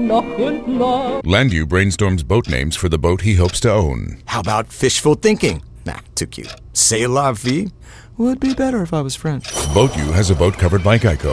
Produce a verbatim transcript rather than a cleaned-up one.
nach und nach. Landu brainstorms boat names for the boat he hopes to own. How about fishful thinking? Nah, too cute. C'est la vie? Would be better if I was French. Boat U has a boat covered by Geico.